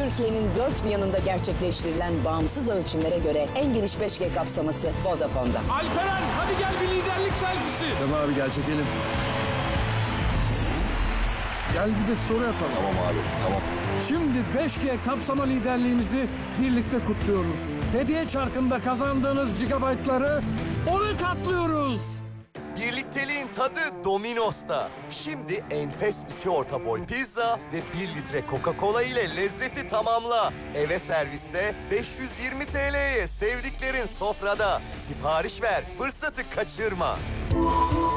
Türkiye'nin dört bir yanında gerçekleştirilen bağımsız ölçümlere göre en geniş 5G kapsaması Vodafone'da. Alperen hadi gel bir liderlik selfisi. Tamam abi gel çekelim. Gel bir de story atalım. Tamam abi, tamam. Şimdi 5G kapsama liderliğimizi birlikte kutluyoruz. Hediye çarkında kazandığınız gigabaytları 10'a katlıyoruz. Birlikteliğin tadı Domino's'ta. Şimdi enfes 2 orta boy pizza ve 1 litre Coca-Cola ile lezzeti tamamla. Eve serviste 520 TL'ye sevdiklerin sofrada. Sipariş ver, fırsatı kaçırma.